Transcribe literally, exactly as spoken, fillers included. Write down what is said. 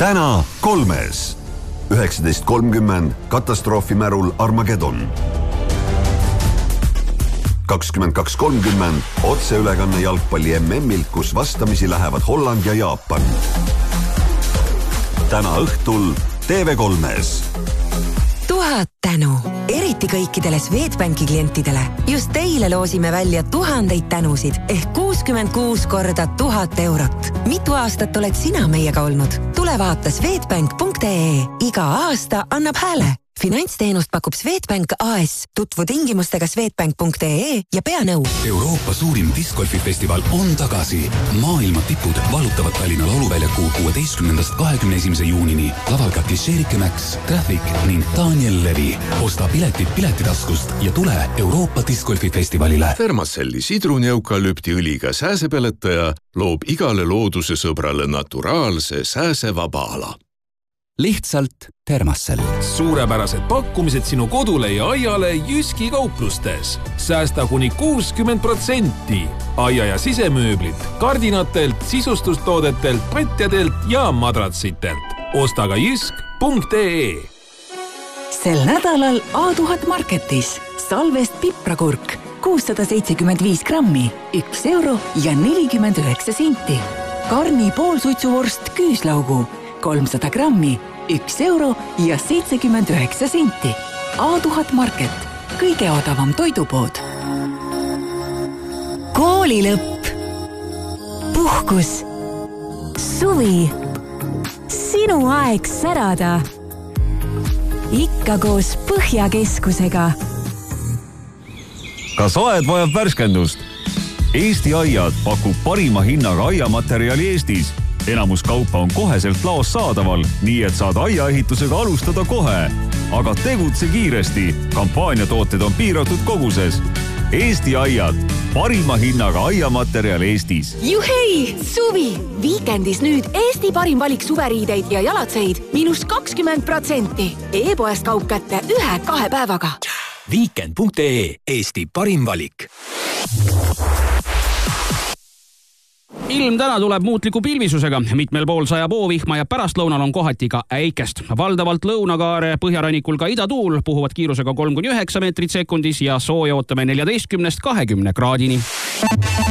Täna kolmes. üheksateist kolmkümmend katastroofimärul Armageddon. kakskümmend kaks kolmkümmend otseülekanne jalgpalli M M-ilt, kus vastamisi lähevad Holland ja Jaapan. Täna õhtul T V kolmes. Tuhat tänu, eriti kõikidele Swedbanki klientidele. Just teile loosime välja tuhandeid tänusid ehk kuuskümmend kuus korda tuhat eurot. Mitu aastat oled sina meiega olnud? Tule vaata swedbank punkt ee. Iga aasta annab hääle. Finantsteenust pakub Swedbank A S. Tutvu tingimustega swedbank punkt ee ja pea nõu. Euroopa suurim discgolfifestival on tagasi. Maailma tipud valutavad Tallinna lauluväljaku kuueteistkümnendast kahekümne esimese juunini. Laval ka Klišeerike Max, Traffic ning Daniel Levi. Osta piletid piletitaskust ja tule Euroopa discgolfifestivalile. Fermacelli sidruneukalüpti õliga sääsepeletaja loob igale looduse sõbrale naturaalse sääsevaba ala. Lihtsalt Thermacell. Suurepärased pakkumised sinu kodule ja aiale Jyski kauplustes. Säästa kuni kuuskümmend protsenti. Aia ja sisemööblit, kardinatelt, sisustustoodetelt, patjadelt ja madratsitelt. Osta ka jysk punkt ee. Sel nädalal A tuhat Marketis. Salvest piprakurk. kuussada seitsekümmend viis grammi, üks euro ja nelikümmend üheksa senti. Karni poolsuitsuvorst küüslaugu. kolmsada grammi, üks euro ja seitsekümmend üheksa senti. A tuhat Market, kõige odavam toidupood. Koolilõpp, puhkus, suvi, sinu aeg särada. Ikka koos Põhjakeskusega. Kas aed vajab värskendust? Eesti Aiad pakub parima hinnaga aiamaterjali Eestis. Enamus kaupa on koheselt laos saadaval, nii et saad aiaehitusega alustada kohe. Aga tegutse kiiresti. Kampaaniatooted on piiratud koguses. Eesti Aiad, parima hinnaga aiamaterjal Eestis. Juhei, suvi! Viikendis nüüd Eesti parim valik suveriideid ja jalatseid miinus kakskümmend protsenti. E-poest kaup kätte ühe-kahe päevaga. Weekend punkt ee, Eesti parim valik. Ilm täna tuleb muutliku pilvisusega. Mitmel pool sajab oovihma ja pärastlõunal on kohati ka äikest. Valdavalt lõunakaare põhjarannikul ka idatuul puhuvad kiirusega kolm kuni üheksa meetrit sekundis ja sooja ootame neljateistkümnest kahekümne kraadini.